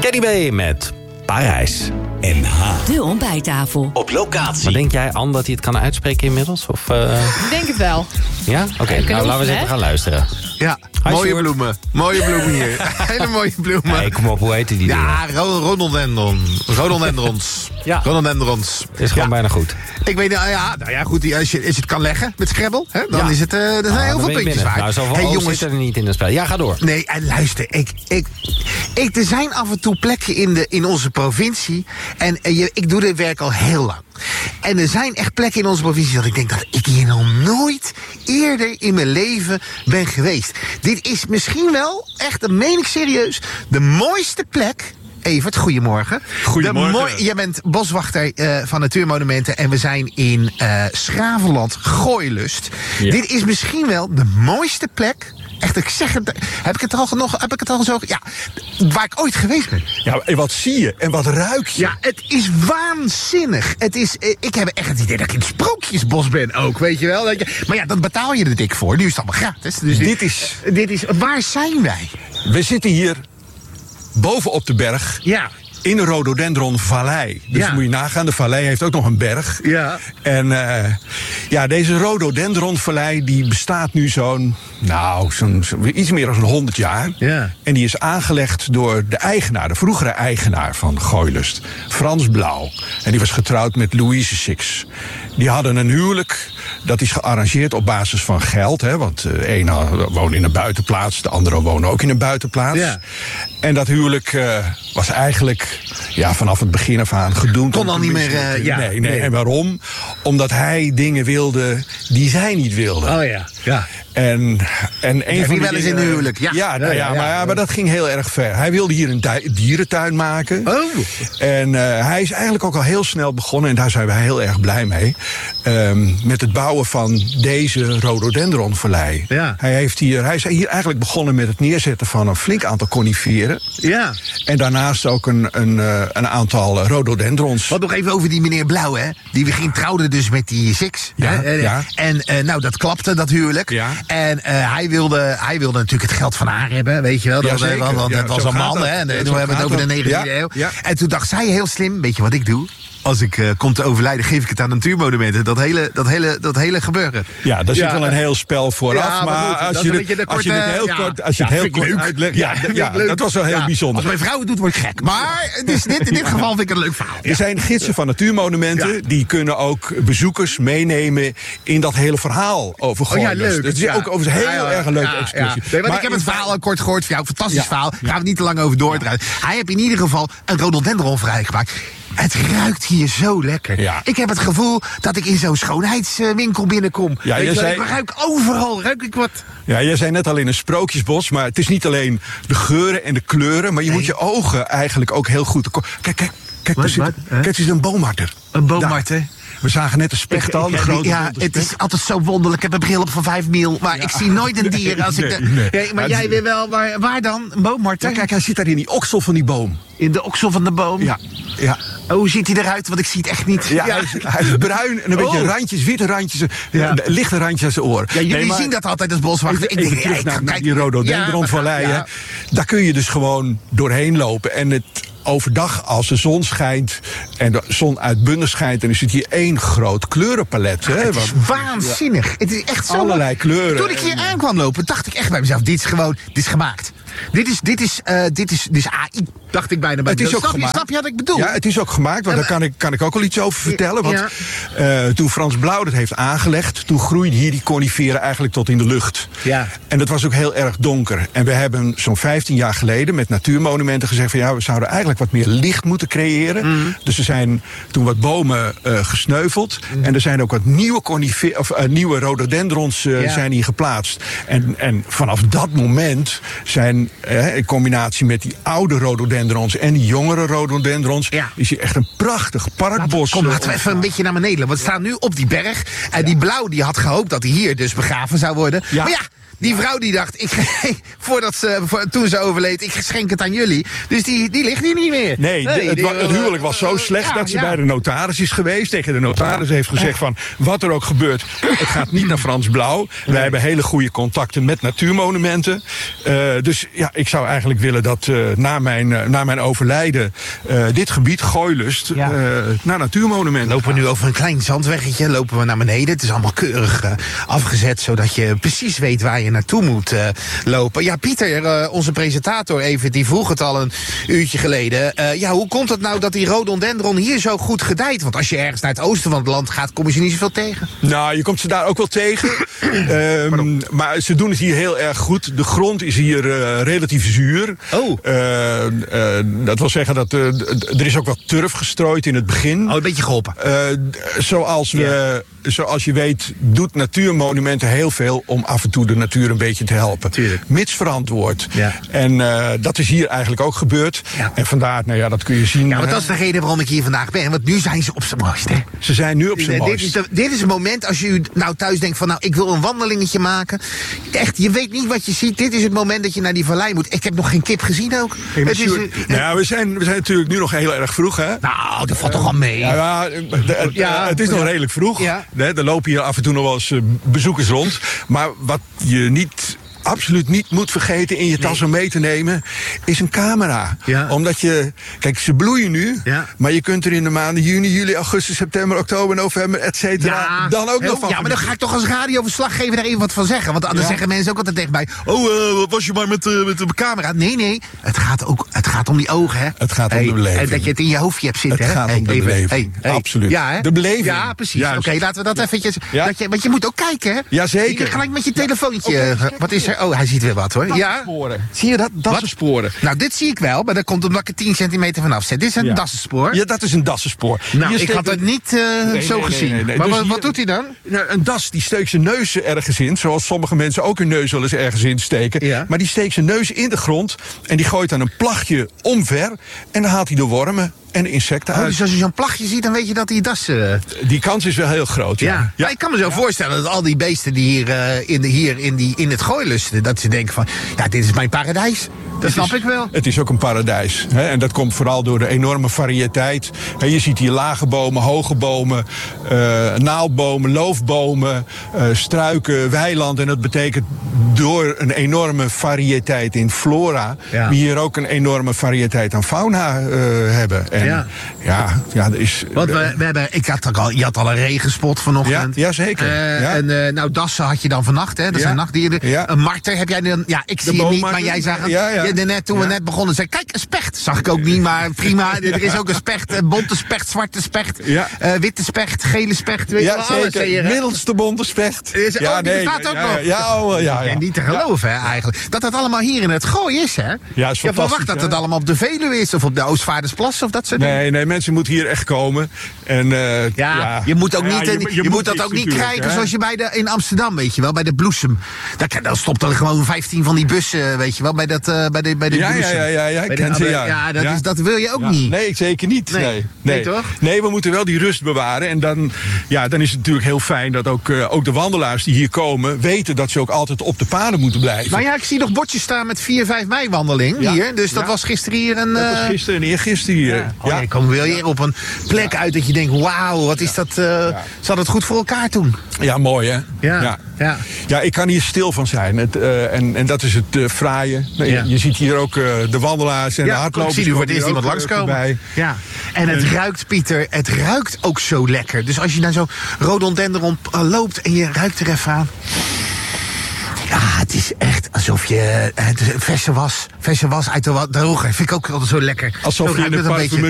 Teddy B met Parijs. NH. De ontbijttafel. Op locatie. Maar denk jij, Anne, dat hij het kan uitspreken inmiddels? Of, Ik denk het wel. Ja? Oké, nou laten we eens even gaan luisteren. Ja, Hi, mooie Sjoerd. bloemen. Mooie bloemen hier. Hele mooie bloemen. Nee, kom op, hoe heet die dingen? Ja, rhododendrons. Ja. Rhododendrons. Het is gewoon bijna goed. Ik weet, goed, als je het kan leggen met Scrabble, hè, dan is het, er zijn heel veel puntjes waard. Nou, zoveel oog zit er niet in het spel. Ja, ga door. Nee, en luister, er zijn af en toe plekken in onze provincie, en ik doe dit werk al heel lang. En er zijn echt plekken in onze provincie dat ik denk dat ik hier nog nooit eerder in mijn leven ben geweest. Dit is misschien wel, echt, dat meen ik serieus, de mooiste plek. Evert, goedemorgen. Goedemorgen. Jij bent boswachter van Natuurmonumenten en we zijn in Schravenland, Gooilust. Ja. Dit is misschien wel de mooiste plek. Echt, ik zeg het. Heb ik het al zo? Ja, waar ik ooit geweest ben. Ja, en wat zie je en wat ruik je? Ja, het is waanzinnig. Het is, ik heb echt het idee dat ik in het Sprookjesbos ben ook, weet je wel. Maar ja, dan betaal je er dik voor. Nu is het allemaal gratis. Dus dit is, waar zijn wij? We zitten hier boven op de berg. Ja. In de Rhododendron Vallei. Dus Ja. moet je nagaan, de vallei heeft ook nog een berg. Ja. En deze Rhododendron Vallei die bestaat nu zo'n iets meer dan 100 jaar. Ja. En die is aangelegd door de eigenaar, de vroegere eigenaar van Gooilust. Frans Blauw. En die was getrouwd met Louise Six. Die hadden een huwelijk. Dat is gearrangeerd op basis van geld. Hè, want de ene woonde in een buitenplaats, de andere woonde ook in een buitenplaats. Ja. En dat huwelijk was eigenlijk vanaf het begin af aan gedoemd. Kon al niet meer, Nee. En waarom? Omdat hij dingen wilde die zij niet wilde. Oh ja. Ja. En een Heb van je die wel eens in een huwelijk? Ja. Maar dat ging heel erg ver. Hij wilde hier een dierentuin maken. Oh. En hij is eigenlijk ook al heel snel begonnen, en daar zijn wij heel erg blij mee, met het bouwen van deze Rhododendronvallei. Ja. Hij is hier eigenlijk begonnen met het neerzetten van een flink aantal coniferen. Ja. En daarnaast ook een aantal rhododendrons. Wat nog even over die meneer Blauw, hè? Die trouwde dus met die Six. Ja, hè? ja. En dat klapte, dat huwelijk. Ja. En hij wilde natuurlijk het geld van haar hebben, weet je wel. Ja, zeker. Want het was Zo een man, gaat dat. hè? En Ja, toen zo hebben we het gaat over de dat. 19e eeuw. Ja. En toen dacht zij heel slim, weet je wat ik doe? Als ik kom te overlijden, geef ik het aan Natuurmonumenten. Dat hele gebeuren. Ja, daar zit wel een heel spel vooraf. Ja, maar maar goed, als dat je is een het beetje de als je korte- het heel ja. kort, als je Ja, het heel vind ik kort leuk. uitlegt, Ja, vind ik leuk. dat was wel heel Ja. bijzonder. Als mijn vrouw het doet, word ik gek. Maar in dit geval vind ik het een leuk verhaal. Er zijn gidsen van Natuurmonumenten, Ja. die kunnen ook bezoekers meenemen in dat hele verhaal over Gooilust. leuk. Het is Ja. ook overigens een heel erg een leuke excursie. Nee, want Maar ik heb het verhaal al kort gehoord van jou. Fantastisch verhaal. Daar gaan we het niet te lang over doordraaien. Hij heeft in ieder geval een rhododendron vrijgemaakt. Het ruikt hier zo lekker. Ja. Ik heb het gevoel dat ik in zo'n schoonheidswinkel binnenkom. Ja, Weet je je wel, zei- ik ruik overal. Ruik ik wat. Ja, jij zei net al in een sprookjesbos, maar het is niet alleen de geuren en de kleuren, maar je moet je ogen eigenlijk ook heel goed... Kijk, er zit een boomharter. Een boomharter. Daar. We zagen net een spektal, de grote Ja, wilde het is spek. altijd zo wonderlijk. Ik heb een bril op van 5 mil, maar ik zie nooit een dier. Als ik nee. maar Maar jij het- weer wel. Waar dan? Een boomharter? Ja, kijk, hij zit daar in die oksel van die boom. In de oksel van de boom? Ja. Oh, hoe ziet hij eruit? Want ik zie het echt niet. Ja, hij is bruin en een beetje randjes, witte randjes, lichte randjes aan zijn oor. Ja, jullie zien dat altijd als boswachter. Even terug naar die Rhododendronvallei. Ja. Daar kun je dus gewoon doorheen lopen. En het overdag, als de zon schijnt en de zon uitbundig schijnt, dan is het hier één groot kleurenpalet. Hè? Het is waanzinnig. Het is echt zo. Allerlei kleuren. Toen ik hier aan kwam lopen, dacht ik echt bij mezelf: dit is gemaakt. Dit is AI, dacht ik bijna bij Het is mezelf. ook gemaakt. Snap je wat ik bedoel? Ja, het is ook gemaakt, want daar kan ik ook al iets over vertellen. Want toen Frans Blauw dat heeft aangelegd, toen groeiden hier die coniferen eigenlijk tot in de lucht. Ja. En dat was ook heel erg donker. En we hebben zo'n 15 jaar geleden met Natuurmonumenten gezegd van we zouden eigenlijk wat meer licht moeten creëren. Dus er zijn toen wat bomen gesneuveld. En er zijn ook wat nieuwe rhododendrons zijn hier geplaatst. En vanaf dat moment zijn in combinatie met die oude rhododendrons en die jongere rhododendrons, is hier echt een prachtig parkbos. Laten we even een beetje naar beneden. Want we staan nu op die berg. En die Blauw die had gehoopt dat hij hier dus begraven zou worden. Ja. Maar ja, Die vrouw die dacht, toen ze overleed, ik schenk het aan jullie. Dus die ligt hier niet meer. Nee, het huwelijk was zo slecht dat ze bij de notaris is geweest. Tegen de notaris heeft gezegd van, wat er ook gebeurt, het gaat niet naar Frans Blauw. Wij hebben hele goede contacten met natuurmonumenten. Dus ja, ik zou eigenlijk willen dat na mijn overlijden dit gebied, Gooilust, naar natuurmonumenten Lopen we nu over een klein zandweggetje, lopen we naar beneden. Het is allemaal keurig afgezet, zodat je precies weet waar je naartoe moet lopen. Ja, Pieter, onze presentator even, die vroeg het al een uurtje geleden. Hoe komt het nou dat die rhododendron hier zo goed gedijt? Want als je ergens naar het oosten van het land gaat, kom je ze niet zoveel tegen. Nou, je komt ze daar ook wel tegen. Maar ze doen het hier heel erg goed. De grond is hier relatief zuur. Dat wil zeggen dat er is ook wat turf gestrooid in het begin. Een beetje geholpen. Zoals je weet, doet natuurmonumenten heel veel om af en toe de natuur een beetje te helpen. Tuurlijk. Mits verantwoord. Ja. En dat is hier eigenlijk ook gebeurd. Ja. En vandaar, dat kun je zien. Ja, want dat is de reden waarom ik hier vandaag ben. Want nu zijn ze op zijn mooist, hè? Ze zijn nu op zijn mooist. Dit is het moment als je nou thuis denkt van, ik wil een wandelingetje maken. Echt, je weet niet wat je ziet. Dit is het moment dat je naar die vallei moet. Ik heb nog geen kip gezien ook. We zijn natuurlijk nu nog heel erg vroeg, hè? Nou, dat valt toch al mee. Het is nog redelijk vroeg. Ja. Er lopen hier af en toe nog wel eens bezoekers rond. Maar wat je absoluut niet moet vergeten in je tas om mee te nemen, is een camera. Ja. Omdat ze bloeien nu, maar je kunt er in de maanden juni, juli, augustus, september, oktober, november, et cetera, dan ook nog van. Ja, maar dan ga ik toch als radioverslaggever daar even wat van zeggen. Want anders zeggen mensen ook altijd tegen mij, was je maar met de camera? Nee, het gaat om die ogen, hè. Het gaat om de beleving. En dat je het in je hoofdje hebt zitten, hè. Het gaat om de beleving. Absoluut. Ja, hè? De beleving. Ja, precies. Oké, laten we dat eventjes. Want je moet ook kijken, hè. Jazeker. Gelijk met je telefoontje. Wat is er? Oh, hij ziet weer wat, hoor. Dassensporen. Zie je dat? Dassensporen. Nou, dit zie ik wel, maar dat komt omdat ik er 10 centimeter vanaf zet. Dit is een dassenspoor. Ja, dat is een dassenspoor. Nou, ik had het niet zo gezien. Nee. Maar dus wat doet hij dan? Nou, een das die steekt zijn neus ergens in, zoals sommige mensen ook hun neus wel eens ergens insteken. Ja. Maar die steekt zijn neus in de grond en die gooit dan een plagje omver en dan haalt hij de wormen en de insecten uit. Dus als je zo'n plagje ziet, dan weet je dat die das... Die kans is wel heel groot, ja. Maar ik kan me zo voorstellen dat al die beesten die hier in het gooi lusten, dat ze denken van, dit is mijn paradijs. Dat snap ik wel. Het is ook een paradijs. Hè? En dat komt vooral door de enorme variëteit. Je ziet hier lage bomen, hoge bomen, naaldbomen, loofbomen, struiken, weiland. En dat betekent door een enorme variëteit in flora, we hier ook een enorme variëteit aan fauna hebben. En er is... Want je had al een regenspot vanochtend. Ja, zeker. En dassen had je dan vannacht, hè? Dat zijn nachtdieren. Ja. Een marter heb jij dan... Ja, ik zie het niet, maar jij zag het. Toen we net begonnen, zei kijk, een specht. Zag ik ook niet, maar prima. Er is ook een specht, bonte specht, zwarte specht, witte specht, gele specht. Weet je wel, zeker. Middelste bonte specht. Die bestaat ook nog. En niet te geloven, hè, eigenlijk. Dat het allemaal hier in het gooi is, hè? Ja, is je verwacht dat het allemaal op de Veluwe is, of op de Oostvaardersplassen, of dat soort dingen. Nee, mensen moeten hier echt komen. En, je moet ook niet, je moet dat ook niet krijgen zoals je in Amsterdam, weet je wel, bij de Bloesem. Dan stopt er gewoon 15 van die bussen, weet je wel, bij de Bloesem. Dat wil je ook niet. Nee, zeker niet. Nee, toch? Nee, we moeten wel die rust bewaren. En dan is het natuurlijk heel fijn dat ook de wandelaars die hier komen weten dat ze ook altijd op de paden moeten blijven. Maar ik zie nog bordjes staan met 4-5 mei wandeling hier. Dus dat was gisteren hier een... Dat was gisteren en eergisteren hier. Je komt wel hier op een plek uit dat je denkt, wauw, wat is dat... Ze hadden het goed voor elkaar toen. Ja, mooi hè? Ja, ik kan hier stil van zijn. En dat is het fraaie. Je ziet hier ook de wandelaars en de hardlopers. Ik zie nu voor het eerst iemand langskomen. Ja. En het ruikt, Pieter, het ruikt ook zo lekker. Dus als je naar zo'n rhododendron loopt en je ruikt er even aan. Ja, het is echt alsof je verse was uit de droger. Vind ik ook altijd zo lekker. Alsof je in een